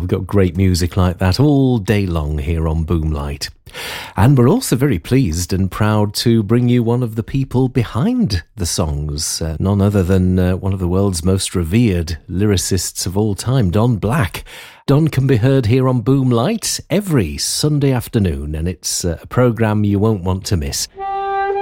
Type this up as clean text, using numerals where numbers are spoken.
got great music like that all day long here on Boomlight. And we're also very pleased and proud to bring you one of the people behind the songs, none other than one of the world's most revered lyricists of all time, Don Black. Don can be heard here on Boomlight every Sunday afternoon, and it's a programme you won't want to miss.